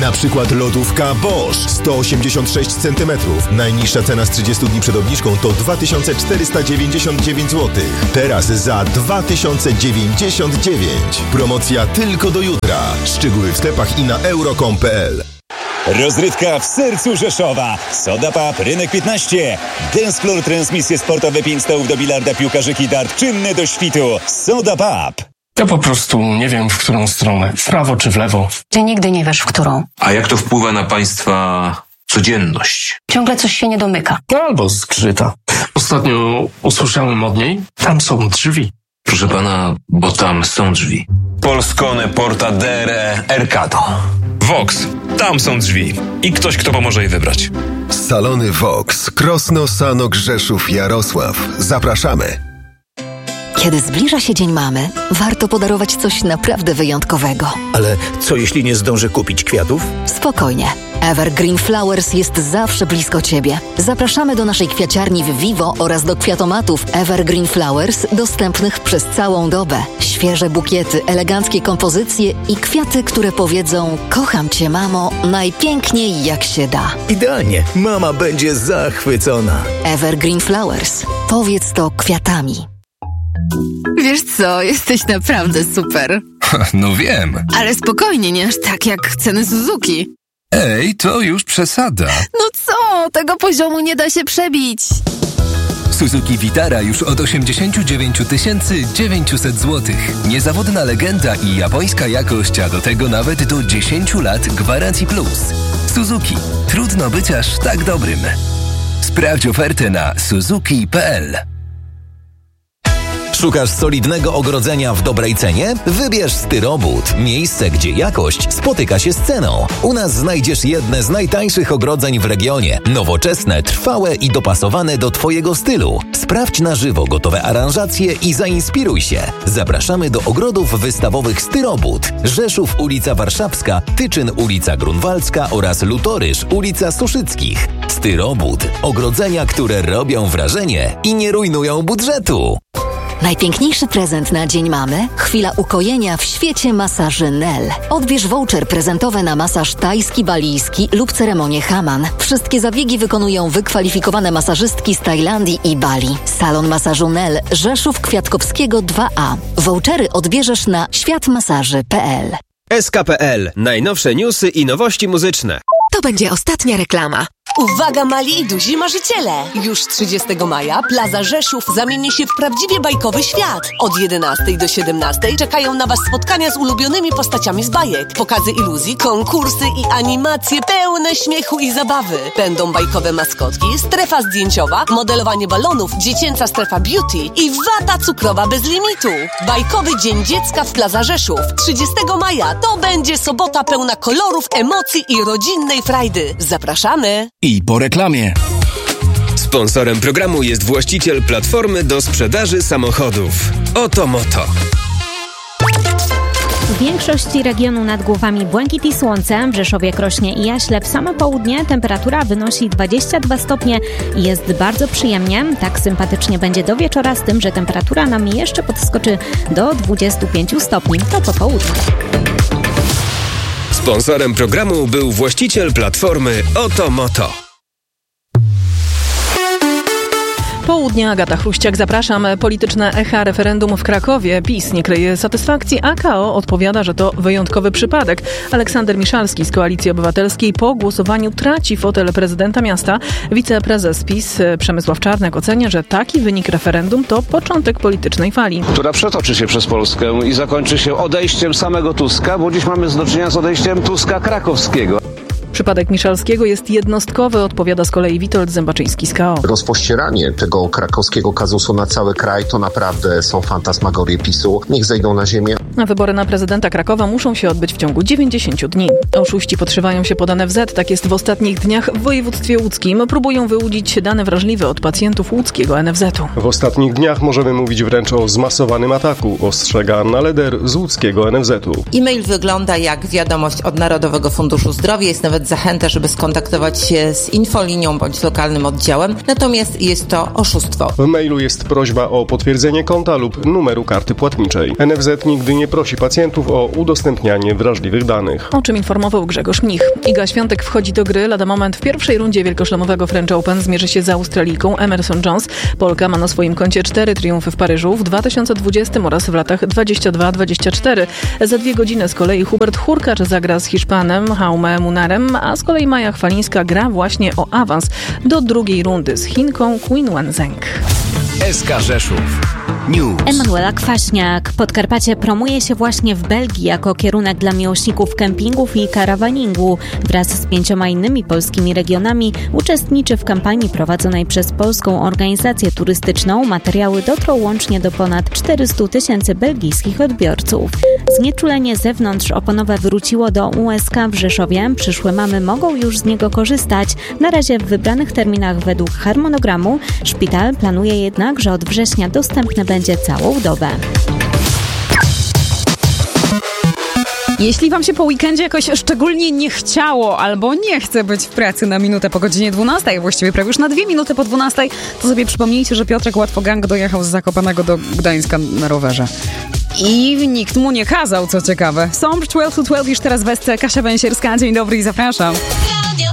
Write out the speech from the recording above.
Na przykład lodówka Bosch 186 cm. Najniższa cena z 30 dni przed obniżką to 2499 zł. Teraz za 2099. Promocja tylko do jutra. Szczegóły w sklepach i na euro.com.pl. Rozrywka w sercu Rzeszowa. Soda Pub, Rynek 15. Dance Floor, transmisje sportowe, 5 stołów do bilarda, piłkarzyki, dart, czynne do świtu. Soda Pub. Ja po prostu nie wiem, w którą stronę. W prawo czy w lewo. Ty nigdy nie wiesz, w którą. A jak to wpływa na państwa codzienność? Ciągle coś się nie domyka. Albo zgrzyta. Ostatnio usłyszałem od niej, tam są drzwi. Proszę pana, bo tam są drzwi. Polskone Porta Dere Ercato. Vox. Tam są drzwi. I ktoś, kto pomoże je wybrać. Salony Vox. Krosno, Sanok, Rzeszów, Jarosław. Zapraszamy. Kiedy zbliża się Dzień Mamy, warto podarować coś naprawdę wyjątkowego. Ale co jeśli nie zdążę kupić kwiatów? Spokojnie. Evergreen Flowers jest zawsze blisko Ciebie. Zapraszamy do naszej kwiaciarni w Vivo oraz do kwiatomatów Evergreen Flowers dostępnych przez całą dobę. Świeże bukiety, eleganckie kompozycje i kwiaty, które powiedzą: kocham Cię, mamo, najpiękniej jak się da. Idealnie. Mama będzie zachwycona. Evergreen Flowers. Powiedz to kwiatami. Wiesz co, jesteś naprawdę super. No wiem. Ale spokojnie, nie aż tak jak ceny Suzuki. Ej, to już przesada. No co, tego poziomu nie da się przebić. Suzuki Vitara już od 89 900 zł. Niezawodna legenda i japońska jakość, a do tego nawet do 10 lat gwarancji plus. Suzuki. Trudno być aż tak dobrym. Sprawdź ofertę na suzuki.pl. Szukasz solidnego ogrodzenia w dobrej cenie? Wybierz Styrobud. Miejsce, gdzie jakość spotyka się z ceną. U nas znajdziesz jedne z najtańszych ogrodzeń w regionie. Nowoczesne, trwałe i dopasowane do Twojego stylu. Sprawdź na żywo gotowe aranżacje i zainspiruj się. Zapraszamy do ogrodów wystawowych Styrobud. Rzeszów, ulica Warszawska, Tyczyn, ulica Grunwaldzka oraz Lutoryż, ulica Suszyckich. Styrobud. Ogrodzenia, które robią wrażenie i nie rujnują budżetu. Najpiękniejszy prezent na Dzień Mamy? Chwila ukojenia w świecie masaży Nel. Odbierz voucher prezentowy na masaż tajski, balijski lub ceremonię Haman. Wszystkie zabiegi wykonują wykwalifikowane masażystki z Tajlandii i Bali. Salon masażu Nel, Rzeszów Kwiatkowskiego 2A. Vouchery odbierzesz na światmasaży.pl. SK.pl. Najnowsze newsy i nowości muzyczne. To będzie ostatnia reklama. Uwaga mali i duzi marzyciele! Już 30 maja Plaza Rzeszów zamieni się w prawdziwie bajkowy świat. Od 11 do 17 czekają na Was spotkania z ulubionymi postaciami z bajek, pokazy iluzji, konkursy i animacje pełne śmiechu i zabawy. Będą bajkowe maskotki, strefa zdjęciowa, modelowanie balonów, dziecięca strefa beauty i wata cukrowa bez limitu. Bajkowy Dzień Dziecka w Plaza Rzeszów. 30 maja to będzie sobota pełna kolorów, emocji i rodzinnej frajdy. Zapraszamy! I po reklamie. Sponsorem programu jest właściciel platformy do sprzedaży samochodów. Oto Moto. W większości regionu nad głowami błękit i słońce, w Rzeszowie, Krośnie i Jaśle w samo południe temperatura wynosi 22 stopnie i jest bardzo przyjemnie. Tak sympatycznie będzie do wieczora, z tym, że temperatura nam jeszcze podskoczy do 25 stopni. To po południu. Sponsorem programu był właściciel platformy Oto Moto. Południe, Agata Chruściak, zapraszam. Polityczne echa referendum w Krakowie. PiS nie kryje satysfakcji, a KO odpowiada, że to wyjątkowy przypadek. Aleksander Miszalski z Koalicji Obywatelskiej po głosowaniu traci fotel prezydenta miasta. Wiceprezes PiS Przemysław Czarnek ocenia, że taki wynik referendum to początek politycznej fali, która przetoczy się przez Polskę i zakończy się odejściem samego Tuska, bo dziś mamy do czynienia z odejściem Tuska krakowskiego. Przypadek Miszalskiego jest jednostkowy, odpowiada z kolei Witold Zębaczyński z KO. Rozpościeranie tego krakowskiego kazusu na cały kraj to naprawdę są fantasmagorie PiS-u. Niech zejdą na ziemię. A wybory na prezydenta Krakowa muszą się odbyć w ciągu 90 dni. Oszuści podszywają się pod NFZ. Tak jest w ostatnich dniach w województwie łódzkim. Próbują wyłudzić dane wrażliwe od pacjentów łódzkiego NFZ-u. W ostatnich dniach możemy mówić wręcz o zmasowanym ataku, ostrzega Anna Leder z łódzkiego NFZ-u. E-mail wygląda jak wiadomość od Narodowego Funduszu Zdrowia. Jest nawet nawet zachętę, żeby skontaktować się z infolinią bądź lokalnym oddziałem, natomiast jest to oszustwo. W mailu jest prośba o potwierdzenie konta lub numeru karty płatniczej. NFZ nigdy nie prosi pacjentów o udostępnianie wrażliwych danych. O czym informował Grzegorz Mnich. Iga Świątek wchodzi do gry. Lada moment w pierwszej rundzie wielkoszlemowego French Open zmierzy się z Australijką Emerson Jones. Polka ma na swoim koncie 4 triumfy w Paryżu w 2020 oraz w latach 22-24. Za 2 godziny z kolei Hubert Hurkacz zagra z Hiszpanem Jaume Munarem, a z kolei Maja Chwalińska gra właśnie o awans do drugiej rundy z Chinką Qin Wanzheng. SK Rzeszów News. Emanuela Kwaśniak. Podkarpacie promuje się właśnie w Belgii jako kierunek dla miłośników kempingów i karawaningu. Wraz z 5 innymi polskimi regionami uczestniczy w kampanii prowadzonej przez Polską Organizację Turystyczną. Materiały dotrą łącznie do ponad 400 000 belgijskich odbiorców. Znieczulenie zewnątrzoponowe wróciło do USK w Rzeszowie. Przyszłe mamy mogą już z niego korzystać. Na razie w wybranych terminach według harmonogramu. Szpital planuje jednak, że od września dostępne będzie całą dobę. Jeśli Wam się po weekendzie jakoś szczególnie nie chciało albo nie chce być w pracy na minutę po godzinie 12, właściwie prawie już na 2 minuty po 12, to sobie przypomnijcie, że Piotrek Łatwogang dojechał z Zakopanego do Gdańska na rowerze. I nikt mu nie kazał, co ciekawe. Sącz 12 to 12 już teraz w SC. Kasia Węsierska, dzień dobry i zapraszam. Radio